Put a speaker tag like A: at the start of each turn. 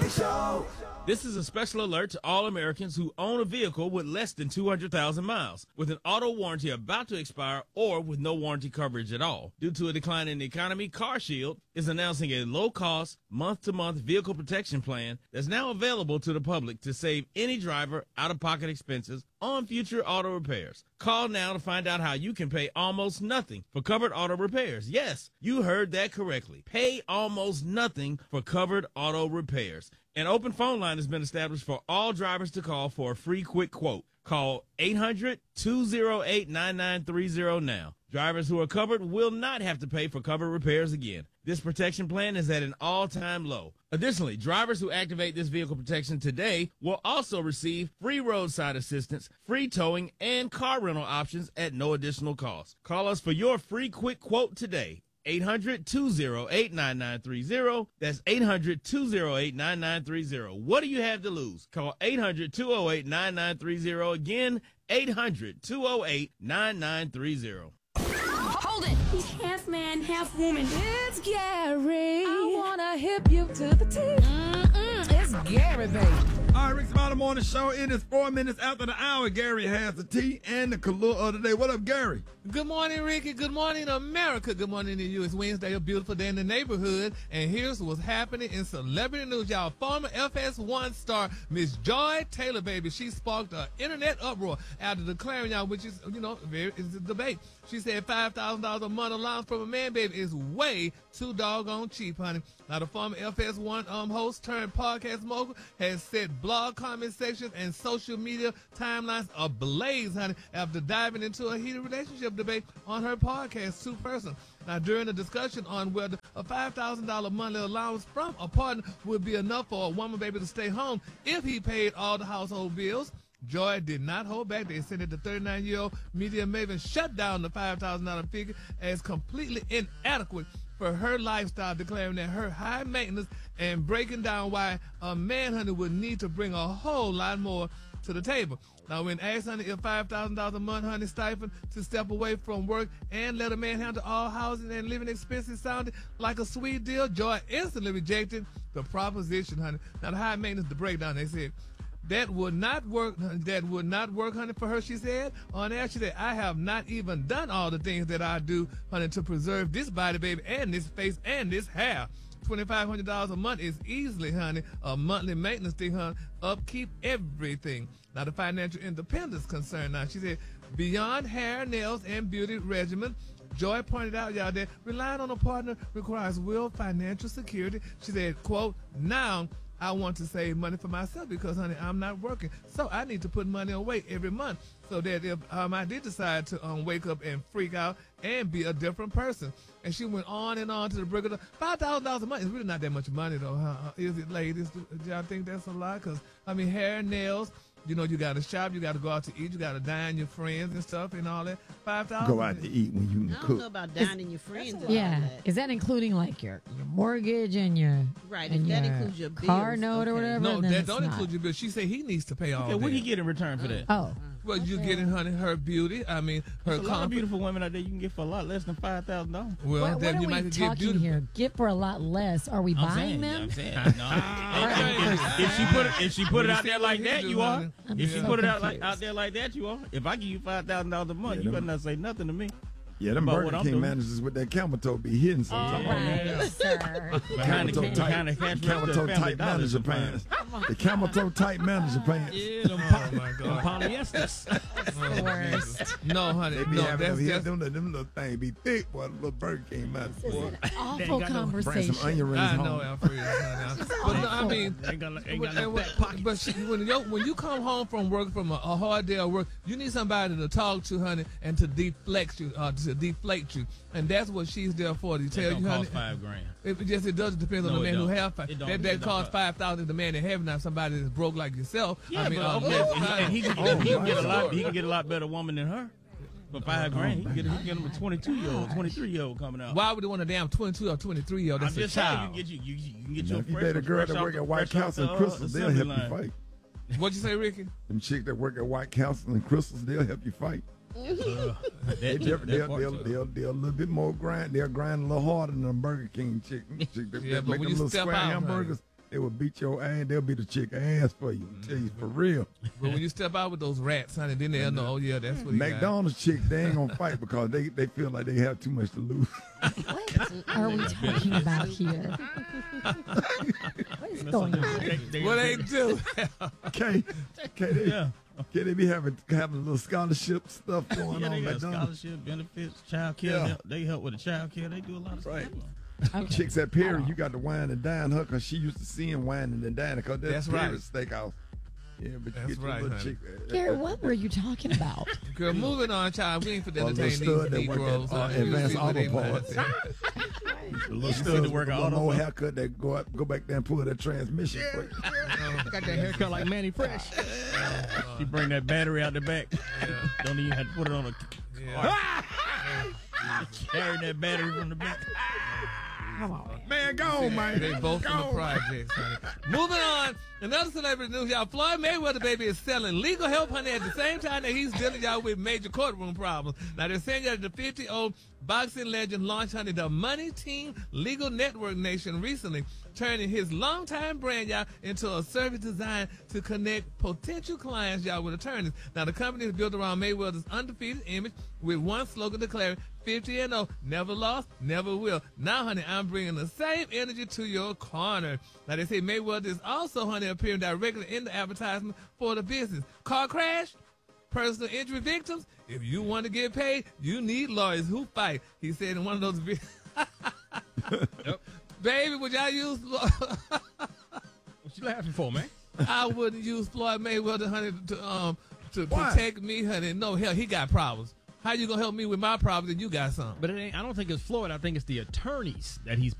A: Show.
B: This is a special alert to all Americans who own a vehicle with less than 200,000 miles, with an auto warranty about to expire or with no warranty coverage at all. Due to a decline in the economy, CarShield is announcing a low-cost, month-to-month vehicle protection plan that's now available to the public to save any driver out-of-pocket expenses on future auto repairs. Call now to find out how you can pay almost nothing for covered auto repairs. Yes, you heard that correctly. Pay almost nothing for covered auto repairs. An open phone line has been established for all drivers to call for a free quick quote. Call 800-208-9930 now. Drivers who are covered will not have to pay for covered repairs again. This protection plan is at an all-time low. Additionally, drivers who activate this vehicle protection today will also receive free roadside assistance, free towing, and car rental options at no additional cost. Call us for your free quick quote today. 800-208-9930. That's 800-208-9930. What do you have to lose? Call 800-208-9930. Again, 800-208-9930.
C: Hold it!
D: He's half man, half woman.
C: It's Gary.
D: I wanna hip you to the teeth.
C: It's Gary, baby.
E: All right, Rick's Bottom Morning Show. It is 4 minutes after the hour. Gary has the tea and the color of the day. What up, Gary?
F: Good morning, Ricky. Good morning, America. Good morning to you. It's Wednesday, a beautiful day in the neighborhood. And here's what's happening in celebrity news, y'all. Former FS1 star Miss Joy Taylor, baby, she sparked an internet uproar after declaring, y'all, which is, it's a debate. She said $5,000 a month allowance from a man, baby, is way too doggone cheap, honey. Now, the former FS1 host turned podcast mogul has set blog comment sections and social media timelines ablaze, honey, after diving into a heated relationship debate on her podcast, Two Person. Now, during the discussion on whether a $5,000 monthly allowance from a partner would be enough for a woman, baby, to stay home if he paid all the household bills, Joy did not hold back. They said that the 39-year-old media maven shut down the $5,000 figure as completely inadequate for her lifestyle, declaring that her high maintenance and breaking down why a man, honey, would need to bring a whole lot more to the table. Now, when asked, honey, if $5,000 a month, honey, stipend to step away from work and let a man handle all housing and living expenses sounded like a sweet deal, Joy instantly rejected the proposition, honey. Now, the high maintenance, the breakdown, they said, that would not work. That would not work, honey, for her, she said. On air, she said, I have not even done all the things that I do, honey, to preserve this body, baby, and this face and this hair. $2,500 a month is easily, honey, a monthly maintenance thing, honey, upkeep, everything. Now, the financial independence concern. Now, she said, beyond hair, nails, and beauty regimen, Joy pointed out, y'all, that relying on a partner requires real financial security. She said, quote, now, I want to save money for myself because, honey, I'm not working. So I need to put money away every month so that if I did decide to wake up and freak out and be a different person. And she went on and on to the break of the $5,000 a month is really not that much money, though. Is it, ladies? Do y'all think that's a lot? Because, hair, nails, you got to shop, you got to go out to eat, you got to dine your friends and stuff and all that. $5,000.
E: Go out to eat when you can cook.
G: I don't know about dining your friends.
H: Yeah. Is that including like your mortgage and your
G: right? If that includes your
H: car
G: bills,
H: note or whatever?
F: No, that don't include your bill. She said he needs to pay all.
B: Okay, what do you get in return for that?
H: Oh.
F: Well, you're getting, honey, her beauty. Her
B: There's a lot of beautiful women out there you can get for a lot less than $5,000.
F: Well,
H: what
F: then
H: are
F: you
H: we
F: might
H: talking
F: get
H: here? Get for a lot less. Are we buying them?
B: I'm saying, no. If she put it out there like that, you are. If she put it out there like that, you are. If I give you $5,000 a month, you better not say nothing to me.
E: Yeah, them Burger King managers with that camel toe be hitting sometimes.
H: All right, sir.
E: Camel toe tight manager pants. The camel toe tight manager pants.
B: Yeah, them polyesters.
H: The worst.
F: No, honey.
E: They be
F: no,
E: having
F: that's
E: them little things be thick, boy. The little Burger King managers.
H: This is an awful
E: Bring
H: conversation.
E: some onion rings
F: I
E: home.
F: know, Alfred. But no, I mean,
B: ain't got no back pockets.
F: but when you come home from work, from a hard day of work, you need somebody to talk to, honey, and to deflect you, to deflate you, and that's what she's there for. To tell you, honey,
B: $5,000.
F: It does depend on the man who have $5,000. That costs $5,000. The man that have not somebody that's broke like yourself.
B: Yeah,
F: I mean,
B: and he can get a lot better woman than her. For $5,000, he can get him a 22-year-old, 23-year-old coming out.
F: Why would they want a damn 22 or 23-year-old? That's
B: I'm
F: a
B: just saying,
F: child.
B: you can get your
E: You bet a girl that work at White Castle and Crystals, they'll help you fight.
F: What'd you say, Ricky?
E: Them chicks that work at White Castle and Crystals, they'll help you fight. They're a little bit more grind. They'll grind a little harder than a Burger King chicken. They
F: Yeah, but
E: make
F: when
E: them
F: you
E: little
F: step
E: square
F: out,
E: hamburgers. They will beat your ass. They'll beat the chick ass for you. I tell you, for real.
F: But when you step out with those rats, honey, then they'll know, oh, yeah, that's what he got.
E: McDonald's chicks, they ain't going to fight because they feel like they have too much to lose.
H: What are we talking about here? What is going on?
F: What they do?
E: Can they be having a little scholarship stuff going on?
A: They got
E: McDonald's?
A: scholarship, benefits, child care.
E: Yeah.
A: They help with the child care. They do a lot of stuff.
E: Chicks at Perry, you got to wine and dine her because she used to see him whining and dining because that's Perry's steakhouse. Yeah, but you
F: That's
E: get your
F: right,
E: little
F: honey.
E: chick.
H: Gary, what were you talking about?
F: Girl, moving on, child. We ain't for to
E: Or a
F: entertain
E: little
F: these
E: stud that work
F: Negroes.
E: at,
F: honey. We
E: Advanced
F: see what they
E: Auto
F: might
E: Parts.
F: say.
A: A little stud to work
E: a
A: out
E: little
A: all
E: more
A: over.
E: haircut that go back there and pull that transmission for you.
A: Got that haircut like Manny Fresh. She bring that battery out the back. Don't even have to put it on a
F: Yeah.
A: carry that battery from the back.
H: Come on.
E: Man, go on, man.
F: They both
E: Go
F: from the
E: on.
F: projects, honey. Moving on. Another celebrity news, y'all. Floyd Mayweather, baby, is selling legal help, honey, at the same time that he's dealing, y'all, with major courtroom problems. Now, they're saying that the 50-year-old boxing legend launched, honey, the Money Team Legal Network Nation recently, turning his longtime brand, y'all, into a service designed to connect potential clients, y'all, with attorneys. Now, the company is built around Mayweather's undefeated image with one slogan declaring 50-0, never lost, never will. Now, honey, I'm bringing the same energy to your corner. Now, they say Mayweather is also, honey, appearing directly in the advertisement for the business. Car crash? Personal injury victims? If you want to get paid, you need lawyers who fight. He said in one of those videos. Baby, would y'all use...
A: What you laughing for, man?
F: I wouldn't use Floyd Mayweather, honey, to
E: Why?
F: protect me, honey. No, hell, he got problems. How you gonna help me with my problems and you got some?
A: But it ain't. I don't think it's Floyd. I think it's the attorneys that he's